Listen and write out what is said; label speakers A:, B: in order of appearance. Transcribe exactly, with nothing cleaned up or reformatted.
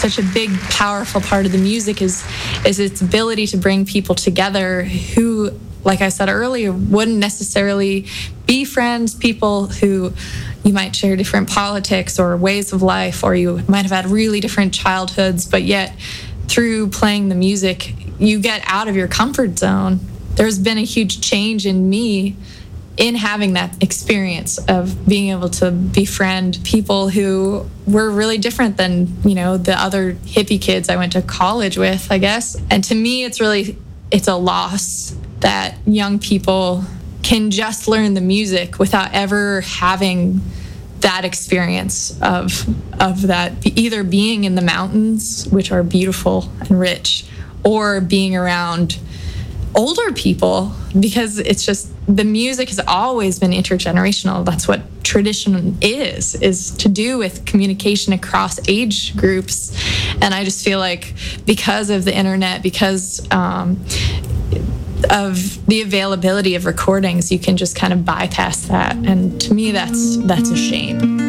A: such a big, powerful part of the music is is its ability to bring people together who, like I said earlier, wouldn't necessarily be friends, people who you might share different politics or ways of life, or you might have had really different childhoods, but yet through playing the music, you get out of your comfort zone. There's been a huge change in me in having that experience of being able to befriend people who were really different than, you know, the other hippie kids I went to college with, I guess. And to me, it's really, it's a loss that young people can just learn the music without ever having that experience of of that, either being in the mountains, which are beautiful and rich, or being around older people, because it's just, the music has always been intergenerational. That's what tradition is, is to do with communication across age groups. And I just feel like because of the internet, because um, of the availability of recordings, you can just kind of bypass that. And to me, that's that's a shame.